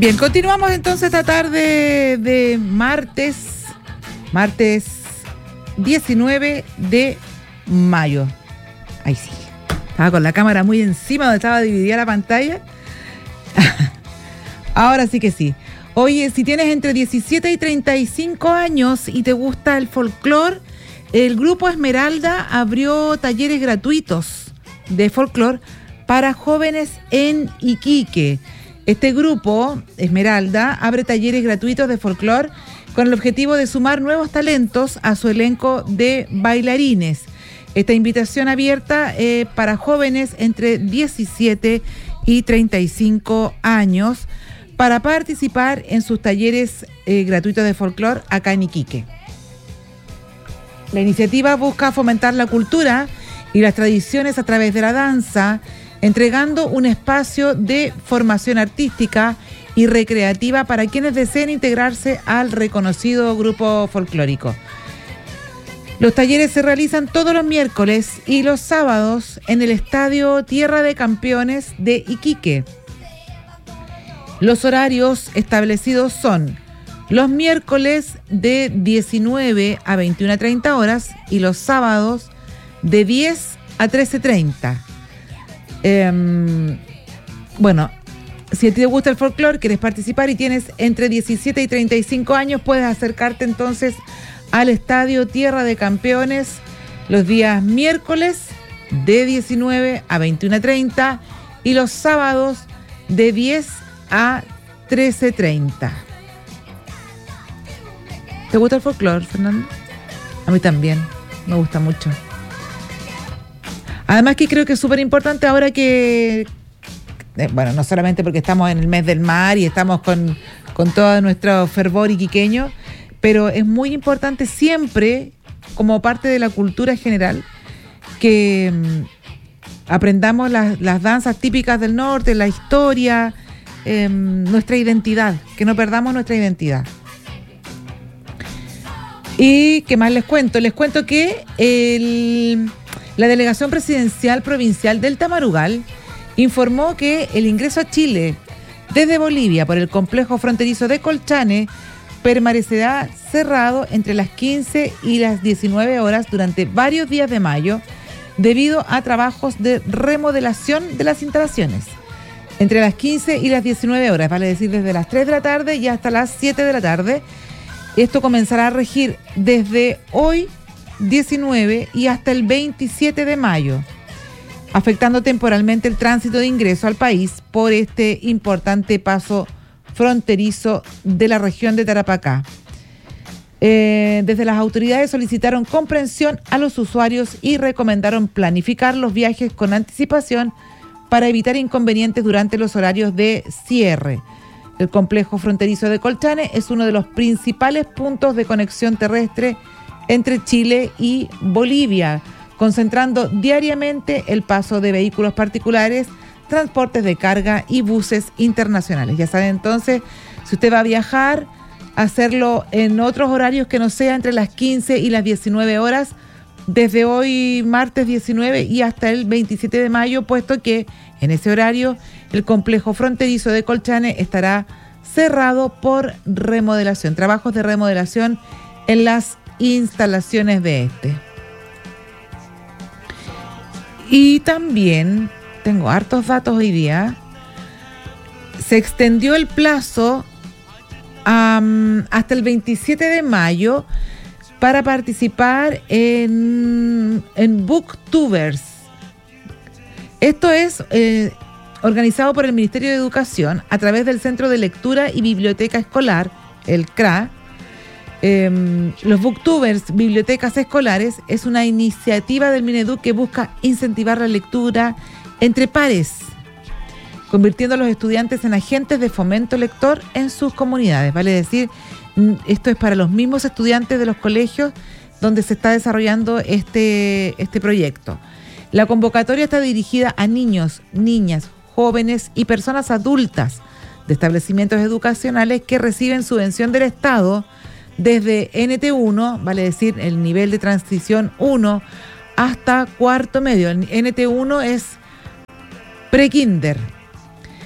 Bien, continuamos entonces esta tarde de martes 19 de mayo. Ahí sí, estaba con la cámara muy encima donde estaba dividida la pantalla. Ahora sí que sí. Oye, si tienes entre 17 y 35 años y te gusta el folclore, el Grupo Esmeralda abrió talleres gratuitos de folclore para jóvenes en Iquique. Este grupo, Esmeralda, abre talleres gratuitos de folclore con el objetivo de sumar nuevos talentos a su elenco de bailarines. Esta invitación abierta para jóvenes entre 17 y 35 años para participar en sus talleres gratuitos de folclore acá en Iquique. La iniciativa busca fomentar la cultura y las tradiciones a través de la danza, entregando un espacio de formación artística y recreativa para quienes deseen integrarse al reconocido grupo folclórico. Los talleres se realizan todos los miércoles y los sábados en el Estadio Tierra de Campeones de Iquique. Los horarios establecidos son los miércoles de 19 a 21:30 horas y los sábados de 10 a 13:30. Bueno, si a ti te gusta el folclore, quieres participar y tienes entre 17 y 35 años, puedes acercarte entonces al Estadio Tierra de Campeones los días miércoles de 19 a 21:30 y los sábados de 10 a 13:30. ¿Te gusta el folclore, Fernando? A mí también, me gusta mucho. Además que creo que es súper importante ahora que, bueno, no solamente porque estamos en el mes del mar y estamos con todo nuestro fervor iquiqueño, pero es muy importante siempre, como parte de la cultura general, que aprendamos las danzas típicas del norte, la historia, nuestra identidad, que no perdamos nuestra identidad. ¿Y qué más les cuento? Les cuento que la Delegación Presidencial Provincial del Tamarugal informó que el ingreso a Chile desde Bolivia por el complejo fronterizo de Colchane permanecerá cerrado entre las 15 y las 19 horas durante varios días de mayo debido a trabajos de remodelación de las instalaciones. Entre las 15 y las 19 horas, vale decir desde las 3 de la tarde y hasta las 7 de la tarde. Esto comenzará a regir desde hoy 19 y hasta el 27 de mayo, afectando temporalmente el tránsito de ingreso al país por este importante paso fronterizo de la región de Tarapacá. Desde las autoridades solicitaron comprensión a los usuarios y recomendaron planificar los viajes con anticipación para evitar inconvenientes durante los horarios de cierre. El complejo fronterizo de Colchane es uno de los principales puntos de conexión terrestre entre Chile y Bolivia, concentrando diariamente el paso de vehículos particulares, transportes de carga y buses internacionales. Ya saben entonces, si usted va a viajar, hacerlo en otros horarios que no sea entre las 15 y las 19 horas, desde hoy martes 19 y hasta el 27 de mayo, puesto que en ese horario el complejo fronterizo de Colchane estará cerrado por remodelación, trabajos de remodelación en las instalaciones de este. Y también tengo hartos datos hoy día. Se extendió el plazo hasta el 27 de mayo para participar en Booktubers. Esto es organizado por el Ministerio de Educación a través del Centro de Lectura y Biblioteca Escolar, el CRA. Los Booktubers, bibliotecas escolares, es una iniciativa del Mineduc que busca incentivar la lectura entre pares, convirtiendo a los estudiantes en agentes de fomento lector en sus comunidades. Vale decir, esto es para los mismos estudiantes de los colegios donde se está desarrollando este proyecto. La convocatoria está dirigida a niños, niñas, jóvenes y personas adultas de establecimientos educacionales que reciben subvención del Estado desde NT1, vale decir el nivel de transición 1, hasta cuarto medio. El NT1 es prekinder.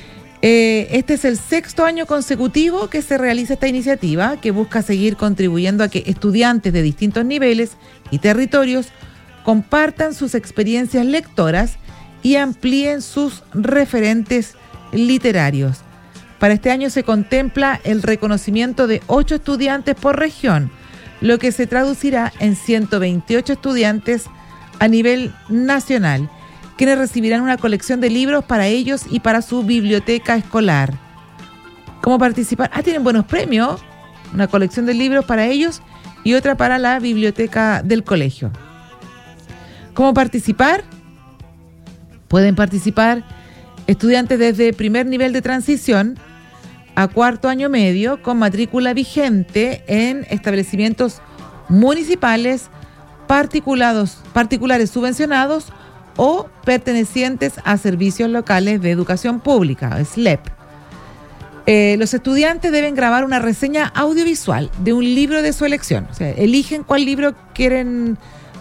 Este es el 6º año consecutivo que se realiza esta iniciativa, que busca seguir contribuyendo a que estudiantes de distintos niveles y territorios compartan sus experiencias lectoras y amplíen sus referentes literarios. Para este año se contempla el reconocimiento de 8 estudiantes por región, lo que se traducirá en 128 estudiantes a nivel nacional, quienes recibirán una colección de libros para ellos y para su biblioteca escolar. ¿Cómo participar? Tienen buenos premios, una colección de libros para ellos y otra para la biblioteca del colegio. ¿Cómo participar? Pueden participar estudiantes desde primer nivel de transición a 4º año medio con matrícula vigente en establecimientos municipales, particulares subvencionados o pertenecientes a servicios locales de educación pública, SLEP. Los estudiantes deben grabar una reseña audiovisual de un libro de su elección. O sea, eligen cuál libro quieren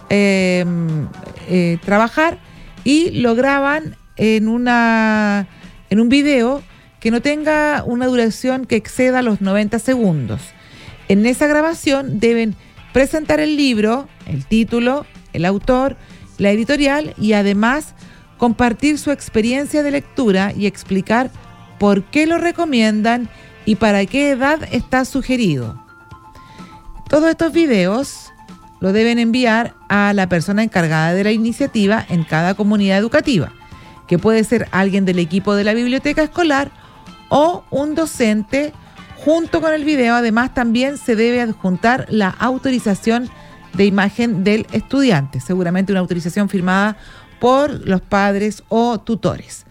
trabajar y lo graban en un video que no tenga una duración que exceda los 90 segundos. En esa grabación deben presentar el libro, el título, el autor, la editorial y además compartir su experiencia de lectura y explicar por qué lo recomiendan y para qué edad está sugerido. Todos estos videos lo deben enviar a la persona encargada de la iniciativa en cada comunidad educativa, que puede ser alguien del equipo de la biblioteca escolar o un docente. Junto con el video, además, también se debe adjuntar la autorización de imagen del estudiante, seguramente una autorización firmada por los padres o tutores.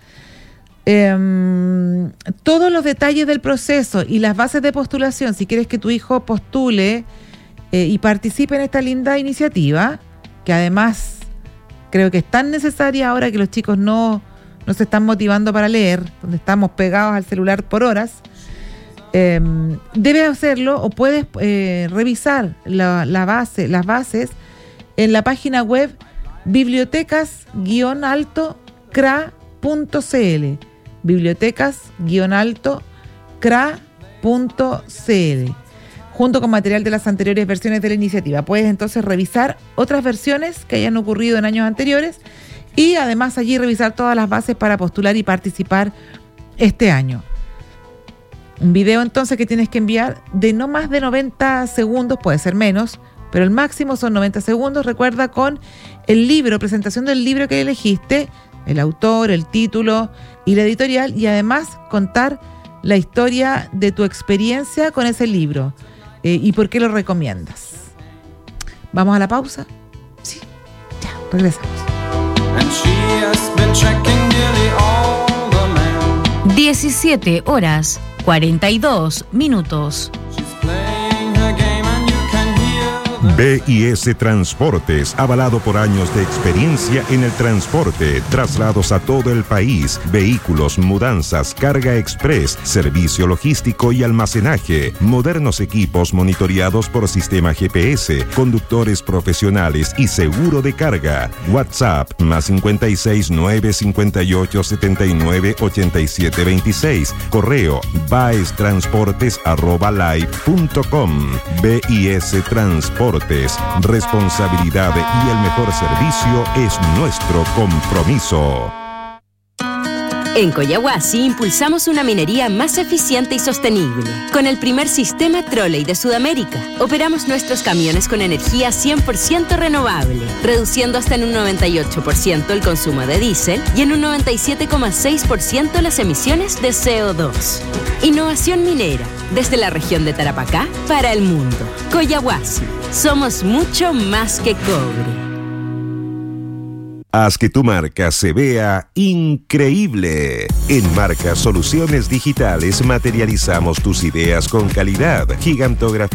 Todos los detalles del proceso y las bases de postulación, si quieres que tu hijo postule y participe en esta linda iniciativa, que además creo que es tan necesaria ahora que los chicos no se están motivando para leer, donde estamos pegados al celular por horas, debes hacerlo o puedes revisar las bases en la página web bibliotecas-cra.cl, bibliotecas-cra.cl, junto con material de las anteriores versiones de la iniciativa. Puedes entonces revisar otras versiones que hayan ocurrido en años anteriores y además allí revisar todas las bases para postular y participar este año. Un video entonces que tienes que enviar de no más de 90 segundos, puede ser menos, pero el máximo son 90 segundos. Recuerda, con el libro, presentación del libro que elegiste, el autor, el título y la editorial, y además contar la historia de tu experiencia con ese libro y por qué lo recomiendas. ¿Vamos a la pausa? Sí, ya, regresamos. 17:42. BIS Transportes, avalado por años de experiencia en el transporte, traslados a todo el país, vehículos, mudanzas, carga express, servicio logístico y almacenaje, modernos equipos monitoreados por sistema GPS, conductores profesionales y seguro de carga. WhatsApp +56 958 79 87 26. Correo baestransportes@live.com. BIS Transportes. Responsabilidad y el mejor servicio es nuestro compromiso. En Coyahuasi impulsamos una minería más eficiente y sostenible. Con el primer sistema trolley de Sudamérica, operamos nuestros camiones con energía 100% renovable, reduciendo hasta en un 98% el consumo de diésel y en un 97,6% las emisiones de CO2. Innovación minera, desde la región de Tarapacá para el mundo. Coyahuasi, somos mucho más que cobre. Haz que tu marca se vea increíble. En Marca Soluciones Digitales materializamos tus ideas con calidad,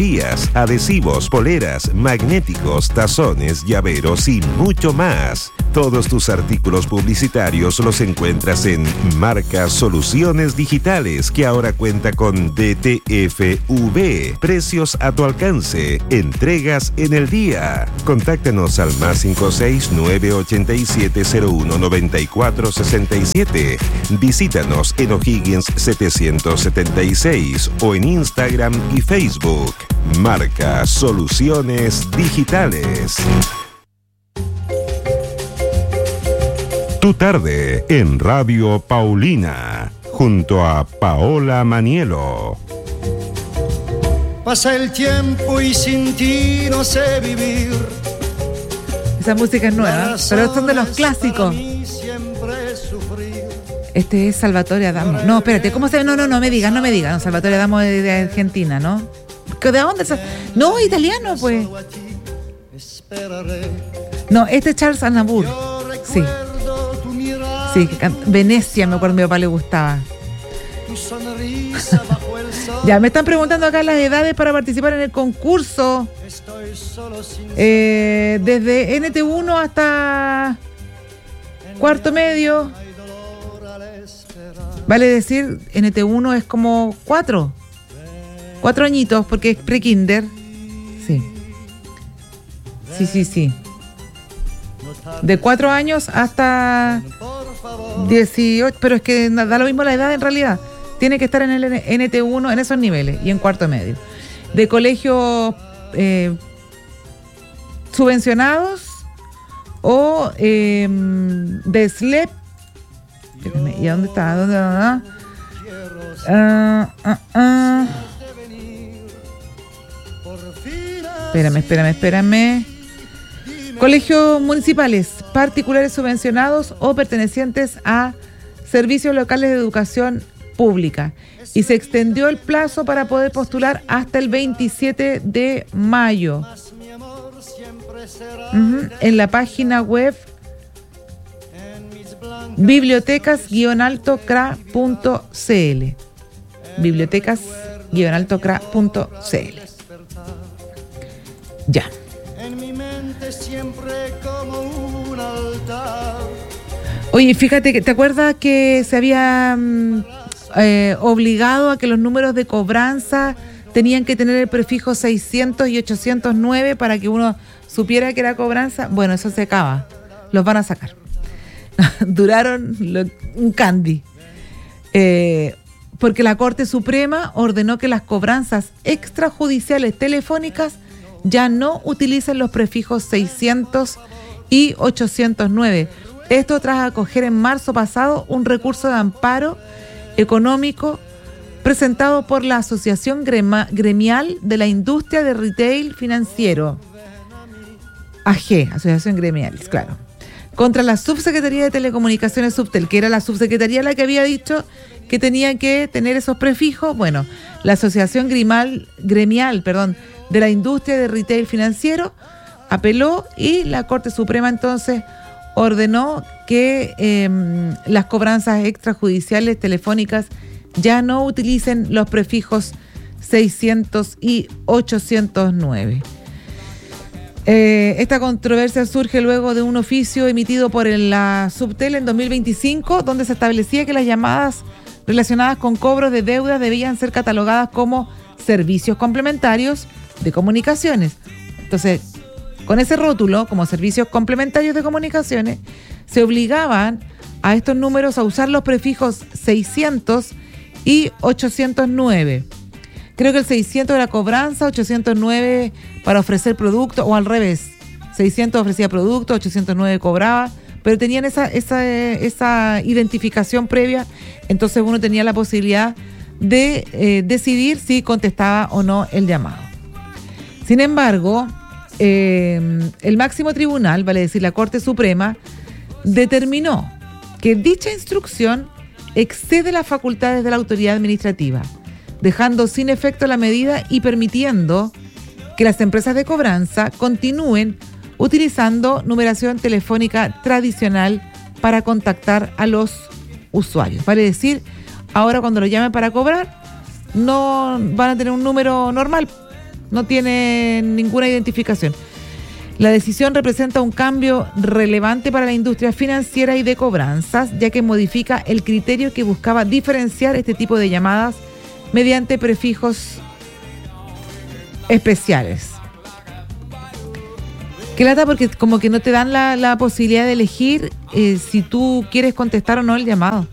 gigantografías, adhesivos, poleras, magnéticos, tazones, llaveros y mucho más. Todos tus artículos publicitarios los encuentras en Marca Soluciones Digitales, que ahora cuenta con DTFV. Precios a tu alcance. Entregas en el día. Contáctanos al +56 987 01 94 67. Visítanos en O'Higgins 776 o en Instagram y Facebook. Marca Soluciones Digitales. Tu tarde en Radio Paulina, junto a Paola Manielo. Pasa el tiempo y sin ti no sé vivir. Esa música es nueva, pero son de los clásicos. Este es Salvatore Adamo. No, espérate, ¿cómo se...? No me digas. No, Salvatore Adamo es de Argentina, ¿no? ¿De dónde? No, italiano, pues. No, este es Charles Aznavour. Sí. Sí, que Venecia, me acuerdo, a mi papá le gustaba. Ya, me están preguntando acá las edades para participar en el concurso. Desde NT1 hasta cuarto medio. Vale decir, NT1 es como 4 añitos, porque es pre-kinder. Sí. De 4 años hasta 18, pero es que da lo mismo la edad en realidad. Tiene que estar en el NT1 en esos niveles y en cuarto medio. De colegios subvencionados o de SLEP. ¿Y a dónde está? Espérame. Colegios municipales, particulares subvencionados o pertenecientes a servicios locales de educación pública. Y se extendió el plazo para poder postular hasta el 27 de mayo. En la página web bibliotecas-altocra.cl. bibliotecas-altocra.cl. Ya. Oye, fíjate que, ¿te acuerdas que se había obligado a que los números de cobranza tenían que tener el prefijo 600 y 809 para que uno supiera que era cobranza? Bueno, eso se acaba. Los van a sacar. Duraron un candy. Porque la Corte Suprema ordenó que las cobranzas extrajudiciales telefónicas ya no utilicen los prefijos 600 y 809. Esto tras acoger en marzo pasado un recurso de amparo económico presentado por la Asociación Gremial de la Industria de Retail Financiero, AG, Asociación Gremial, claro, contra la Subsecretaría de Telecomunicaciones Subtel, que era la subsecretaría la que había dicho que tenía que tener esos prefijos. Bueno, la Asociación Gremial de la Industria de Retail Financiero apeló y la Corte Suprema entonces ordenó que las cobranzas extrajudiciales telefónicas ya no utilicen los prefijos 600 y 809. Esta controversia surge luego de un oficio emitido por la Subtel en 2025, donde se establecía que las llamadas relacionadas con cobros de deudas debían ser catalogadas como servicios complementarios de comunicaciones. Entonces, con ese rótulo, como servicios complementarios de comunicaciones, se obligaban a estos números a usar los prefijos 600 y 809. Creo que el 600 era cobranza, 809 para ofrecer producto, o al revés. 600 ofrecía producto, 809 cobraba, pero tenían esa identificación previa, entonces uno tenía la posibilidad de decidir si contestaba o no el llamado. Sin embargo, el máximo tribunal, vale decir la Corte Suprema, determinó que dicha instrucción excede las facultades de la autoridad administrativa, dejando sin efecto la medida y permitiendo que las empresas de cobranza continúen utilizando numeración telefónica tradicional para contactar a los usuarios. Vale decir, ahora cuando lo llamen para cobrar, no van a tener un número normal, no tiene ninguna identificación. La decisión representa un cambio relevante para la industria financiera y de cobranzas, ya que modifica el criterio que buscaba diferenciar este tipo de llamadas mediante prefijos especiales. Qué lata, porque como que no te dan la posibilidad de elegir si tú quieres contestar o no el llamado.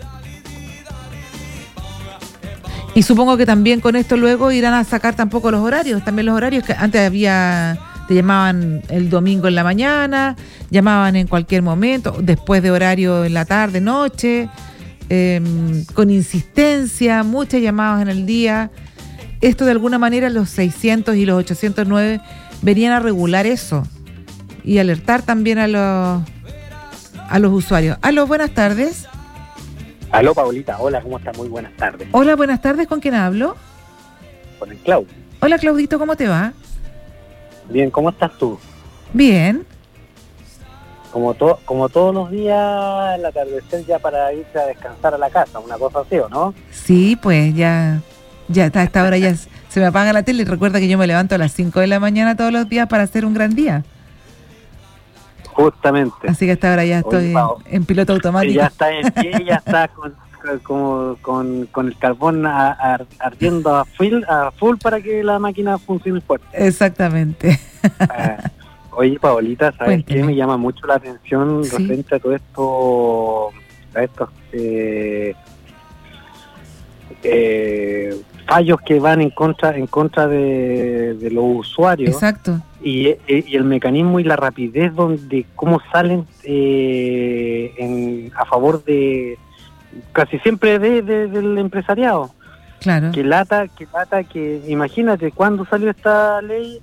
Y supongo que también con esto luego irán a sacar tampoco los horarios. También los horarios que antes te llamaban el domingo en la mañana, llamaban en cualquier momento, después de horario en la tarde, noche, con insistencia, muchas llamadas en el día. Esto de alguna manera los 600 y los 809 venían a regular eso y alertar también a los usuarios. Aló, buenas tardes. Aló, Paulita. Hola, ¿cómo estás? Muy buenas tardes. Hola, buenas tardes. ¿Con quién hablo? Con el Clau. Hola, Claudito, ¿cómo te va? Bien, ¿cómo estás tú? Bien. Como todos los días, al atardecer ya para irse a descansar a la casa, una cosa así, ¿o no? Sí, pues ya está, a esta hora ya se me apaga la tele y recuerda que yo me levanto a las 5 de la mañana todos los días para hacer un gran día. Justamente. Así que a esta hora ya estoy en piloto automático. Ya está en pie, ya está con el carbón ardiendo a full para que la máquina funcione fuerte. Exactamente. Oye, Paolita, ¿sabes Cuénteme. qué? Me llama mucho la atención referente a todo esto, a estos fallos que van en contra de los usuarios. Exacto. Y el mecanismo y la rapidez donde cómo salen a favor de casi siempre del empresariado. Claro. Que lata, que imagínate cuándo salió esta ley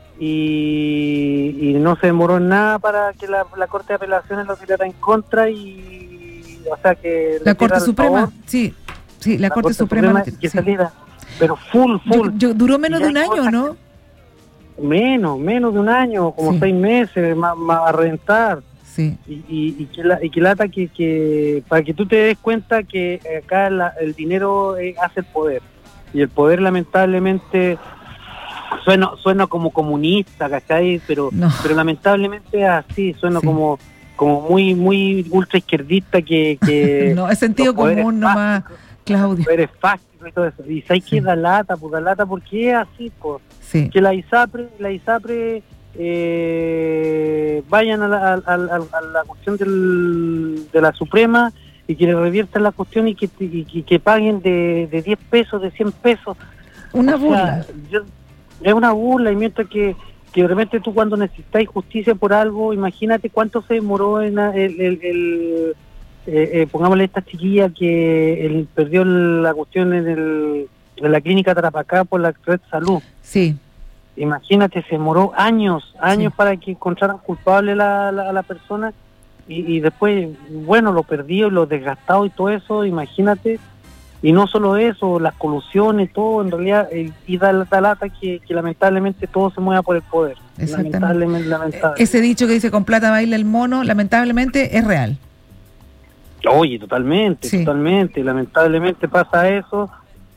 y no se demoró en nada para que la Corte de Apelaciones lo tirara en contra y o sea que la Corte Suprema, sí, la Corte Suprema que sí. saliera, pero full. Duró menos de un año, ¿no? Menos de un año, como 6 meses más a reventar. Sí. Y que lata que para que tú te des cuenta que acá el dinero hace el poder. Y el poder lamentablemente suena como comunista, ¿cachai? Pero lamentablemente es así, suena como muy ultra izquierdista que no, es sentido común nomás, Claudio. Poderes fácticos y todo eso. Y sabes que da lata, porque es así, pues. Sí. Que la ISAPRE vayan a la cuestión de la Suprema y que le reviertan la cuestión y que paguen de 10 pesos, de 100 pesos. Una burla. Es una burla, y mientras que de repente tú cuando necesitáis justicia por algo, imagínate cuánto se demoró en pongámosle a esta chiquilla que perdió la cuestión en la clínica Tarapacá por la red salud. Sí. Imagínate, se demoró años para que encontraran culpable a la persona y después, bueno, lo perdido, lo desgastado y todo eso, imagínate. Y no solo eso, las colusiones, todo, en realidad, y da lata que lamentablemente todo se mueva por el poder. Exactamente. Ese dicho que dice con plata baila el mono, lamentablemente es real. Oye, totalmente. Lamentablemente pasa eso.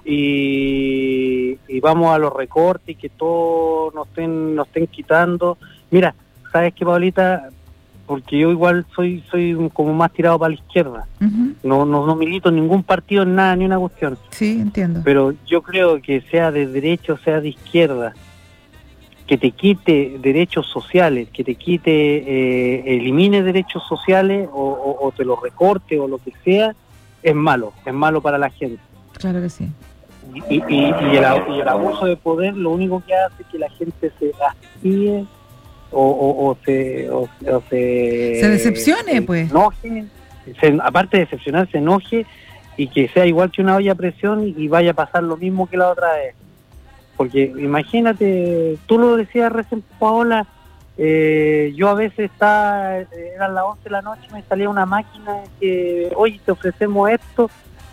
Y vamos a los recortes y que todos nos estén quitando. Mira, ¿sabes qué, Paulita? Porque yo igual soy como más tirado para la izquierda. Uh-huh. No milito en ningún partido, en nada, ni una cuestión. Sí, entiendo. Pero yo creo que sea de derecha o sea de izquierda, que te quite derechos sociales, que te elimine derechos sociales o te los recorte o lo que sea, es malo para la gente. Claro que sí. Y el abuso de poder lo único que hace es que la gente se hastíe o se decepcione, pues. Enoje, aparte de decepcionarse, enoje y que sea igual que una olla a presión y vaya a pasar lo mismo que la otra vez. Porque imagínate, tú lo decías recién, Paola, yo a veces eran las 11 de la noche, me salía una máquina que, oye, te ofrecemos esto.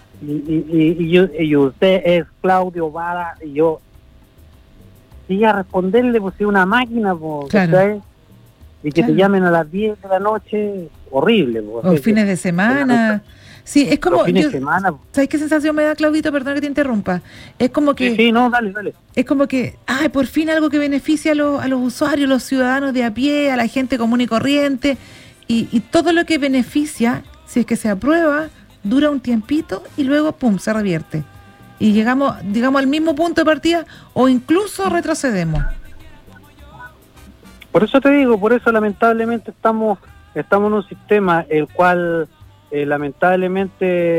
Y usted es Claudio Vara, y yo iba a responderle, pues si una máquina, pues, claro. ¿Sabes? Y que te llamen a las 10 de la noche, horrible. Pues, o fines de semana, Sí, es como... los fines de semana. ¿Sabes qué sensación me da, Claudito? Perdón que te interrumpa. Es como que... Sí, no, dale. Es como que, ay, por fin algo que beneficia a los usuarios, los ciudadanos de a pie, a la gente común y corriente, y todo lo que beneficia, si es que se aprueba, dura un tiempito y luego, pum, se revierte. Y llegamos, digamos, al mismo punto de partida o incluso retrocedemos. Por eso te digo, por eso lamentablemente estamos en un sistema el cual lamentablemente